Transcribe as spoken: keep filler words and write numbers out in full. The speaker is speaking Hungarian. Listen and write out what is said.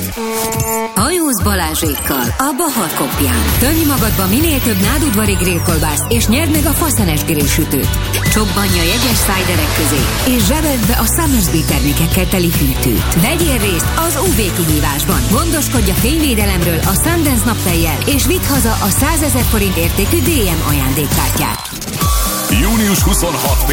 Hajóz Balázsékkal a Bahar Kopján. Tömj magadba minél több nádudvari grillkolbászt, és nyerd meg a faszenes grillsütőt. Csobbanja jegyes szájderek közé, és zsebeld be a Summersby termékekkel teli hűtőt. Vegyél részt az ú vé kihívásban. Gondoskodj a fényvédelemről a Sundance naptejjel, és vidd haza a százezer forint értékű dé em ajándékkártyát. június huszonhatodika